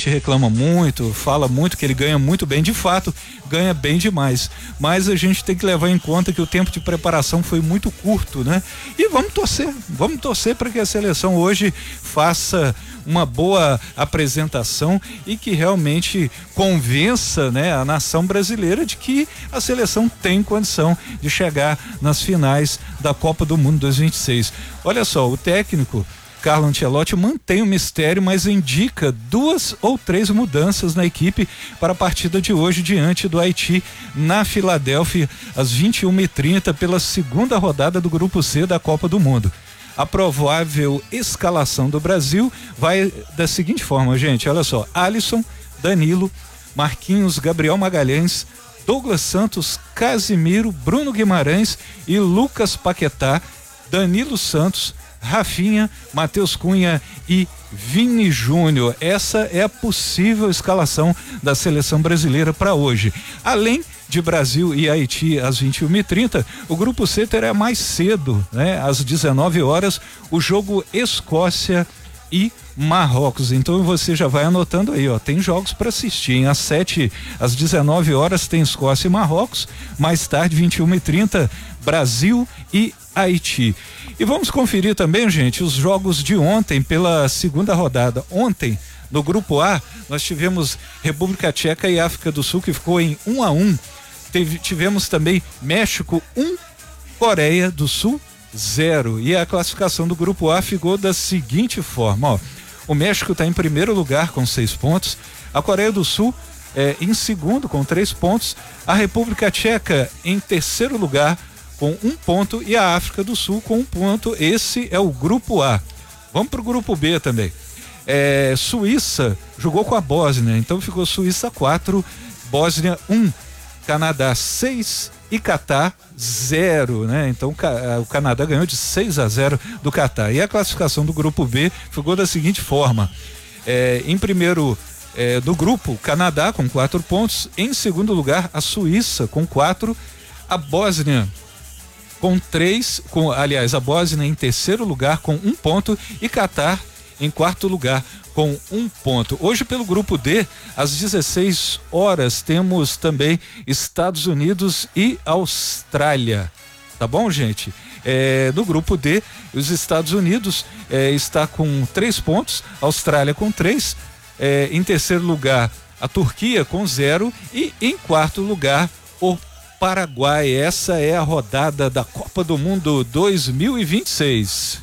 gente reclama muito, fala muito que ele ganha muito bem, de fato, ganha bem demais, mas a gente tem que levar em conta que o tempo de preparação foi muito curto, né? E vamos torcer para que a seleção hoje faça uma boa apresentação e que realmente convença, né, a nação brasileira de que a seleção tem condição de chegar nas finais da Copa do Mundo 2026. Olha só, o técnico Carlo Ancelotti mantém o mistério, mas indica 2 ou 3 mudanças na equipe para a partida de hoje diante do Haiti na Filadélfia às 21h30 pela segunda rodada do Grupo C da Copa do Mundo. A provável escalação do Brasil vai da seguinte forma, gente, olha só: Alisson, Danilo, Marquinhos, Gabriel Magalhães, Douglas Santos, Casimiro, Bruno Guimarães e Lucas Paquetá, Danilo Santos, Rafinha, Matheus Cunha e Vini Júnior. Essa é a possível escalação da seleção brasileira para hoje. Além de Brasil e Haiti às 21h30, o Grupo C terá mais cedo, né, às 19h, o jogo Escócia e Marrocos. Então você já vai anotando aí, ó, tem jogos para assistir, hein? Às 19h tem Escócia e Marrocos, mais tarde 21h30 Brasil e Haiti. E vamos conferir também, gente, os jogos de ontem pela segunda rodada. Ontem, no Grupo A, nós tivemos República Tcheca e África do Sul, que ficou em 1-1. Tivemos também México 1, Coreia do Sul 0. E a classificação do Grupo A ficou da seguinte forma, ó: o México está em primeiro lugar com 6 pontos, a Coreia do Sul em segundo com 3 pontos, a República Tcheca em terceiro lugar com 1 ponto e a África do Sul com 1 ponto. Esse é o Grupo A. Vamos para o Grupo B também. Suíça jogou com a Bósnia, então ficou Suíça 4, Bósnia 1, Canadá 6 e Catar 0, né? Então o Canadá ganhou de 6-0 do Catar. E a classificação do Grupo B ficou da seguinte forma: em primeiro do grupo, Canadá com 4 pontos, em segundo lugar a Suíça com 4, a Bósnia com 3, aliás, a Bósnia em terceiro lugar com 1 ponto e Catar em quarto lugar com 1 ponto. Hoje, pelo Grupo D, às 16h, temos também Estados Unidos e Austrália. Tá bom, gente? No Grupo D, os Estados Unidos está com 3 pontos, a Austrália com 3, em terceiro lugar a Turquia com 0 e em quarto lugar o Paraguai. Essa é a rodada da Copa do Mundo 2026.